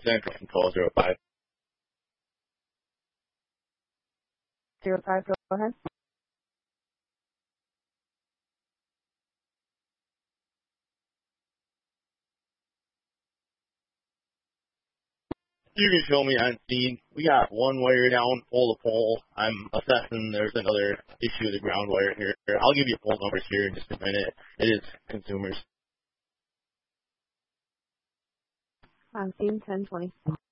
Central Control 05. 05, go ahead. You can show me on scene. We got one wire down, pole to pole. I'm assessing there's another issue with the ground wire here. I'll give you pole numbers here in just a minute. It is consumers. On scene 1020.